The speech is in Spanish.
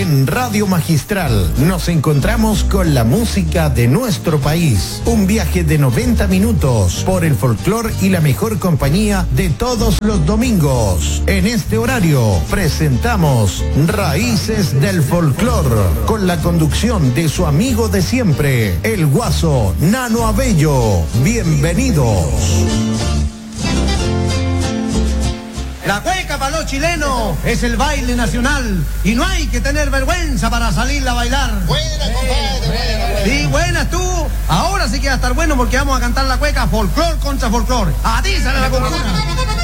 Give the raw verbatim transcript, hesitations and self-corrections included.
En Radio Magistral nos encontramos con la música de nuestro país. Un viaje de noventa minutos por el folclor y la mejor compañía de todos los domingos. En este horario presentamos Raíces del Folclor con la conducción de su amigo de siempre, el guaso Nano Abello. Bienvenidos. La cueca para los chilenos es el baile nacional y no hay que tener vergüenza para salir a bailar. Buena, compadre, buena. Sí, buenas tú. Ahora sí que va a estar bueno porque vamos a cantar la cueca folclor contra folclor. A ti sale la cultura.